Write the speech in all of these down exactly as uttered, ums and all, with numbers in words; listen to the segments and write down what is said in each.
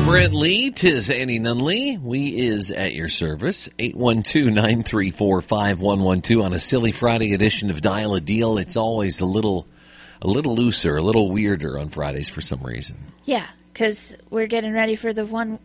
Brent Lee, 'tis Andy Nunley. We is at your service. eight one two, nine three four, five one one two on a silly Friday edition of Dial a Deal. It's always a little a little looser, a little weirder on Fridays for some reason. Yeah, because we're getting ready for the one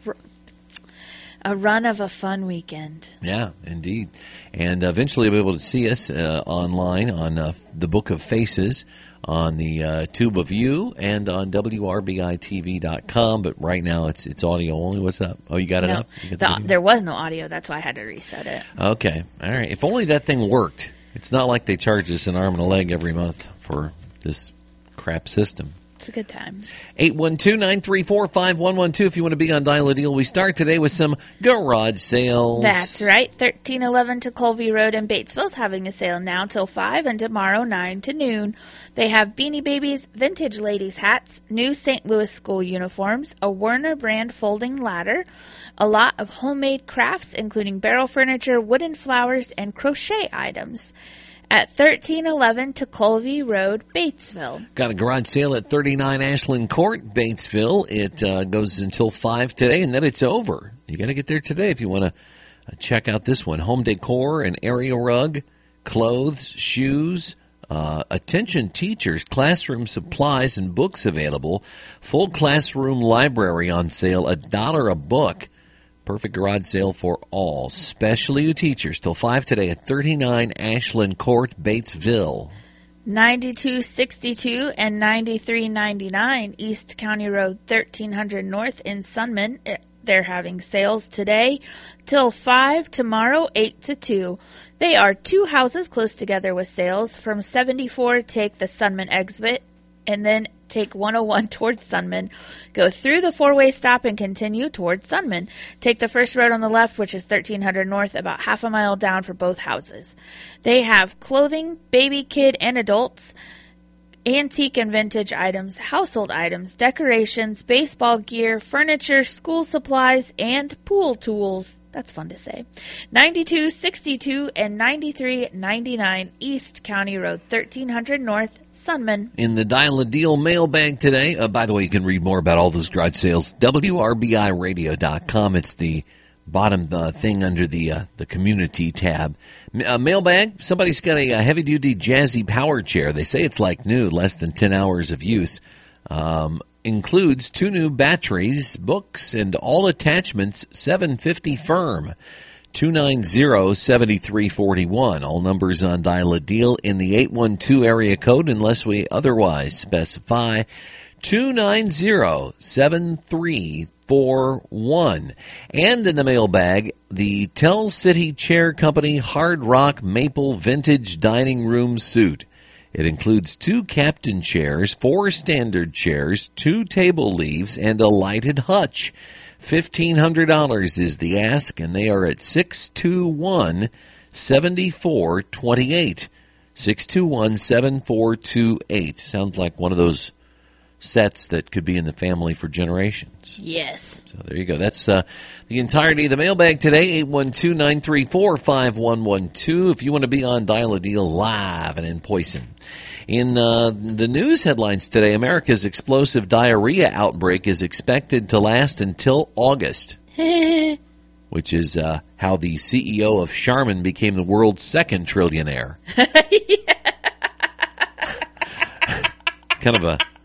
a run of a fun weekend. Yeah, indeed. And eventually you'll be able to see us uh, online on uh, the Book of Faces, on the uh, Tube of You, and on W R B I T V dot com. But right now it's it's audio only. What's up? Oh, you got it no, up? You got the, there was no audio. That's why I had to reset it. Okay. All right. If only that thing worked. It's not like they charge us an arm and a leg every month for this crap system. It's a good time. eight one two, nine three four, five one one two if you want to be on Dial a Deal. We start today with some garage sales. That's right. thirteen eleven to Colby Road in Batesville's having a sale now till five and tomorrow nine to noon. They have Beanie Babies, vintage ladies' hats, new Saint Louis school uniforms, a Werner brand folding ladder, a lot of homemade crafts including barrel furniture, wooden flowers, and crochet items. At thirteen eleven to Colby Road, Batesville. Got a garage sale at thirty-nine Ashland Court, Batesville. It uh, goes until five today, and then it's over. You got to get there today if you want to uh, check out this one. Home decor, an area rug, clothes, shoes, uh, attention teachers, classroom supplies, and books available. Full classroom library on sale, a dollar a book. Perfect garage sale for all, especially you teachers, till five today at thirty-nine Ashland Court, Batesville. ninety-two sixty-two and ninety-three ninety-nine East County Road, thirteen hundred North in Sunman. They're having sales today till five, tomorrow eight to two. They are two houses close together with sales. From seventy-four, take the Sunman exit, and then take one oh one towards Sunman. Go through the four-way stop and continue towards Sunman. Take the first road on the left, which is thirteen hundred North, about half a mile down for both houses. They have clothing, baby, kid, and adults, antique and vintage items, household items, decorations, baseball gear, furniture, school supplies, and pool tools. That's fun to say. ninety-two sixty-two and ninety-three ninety-nine East County Road, thirteen hundred North, Sunman. In the Dial a Deal mailbag today, uh, by the way, you can read more about all those garage sales, W R B I radio dot com. It's the bottom uh, thing under the uh, the community tab. Uh, mailbag, somebody's got a, a heavy-duty jazzy power chair. They say it's like new, less than ten hours of use. Um, includes two new batteries, books, and all attachments, seven fifty firm. two nine zero, seven three four one. All numbers on Dial a Deal in the eight one two area code unless we otherwise specify. two nine zero, seven three four one. And in the mailbag, the Tell City Chair Company Hard Rock Maple Vintage Dining Room Suite. It includes two captain chairs, four standard chairs, two table leaves, and a lighted hutch. fifteen hundred dollars is the ask, and they are at six two one, seven four two eight. six two one, seven four two eight. Sounds like one of those sets that could be in the family for generations. Yes. So there you go. That's uh, the entirety of the mailbag today, eight one two, nine three four, five one one two, if you want to be on Dial a Deal live and in Poison. In uh, the news headlines today, America's explosive diarrhea outbreak is expected to last until August, which is uh, how the C E O of Charmin became the world's second trillionaire. Kind of a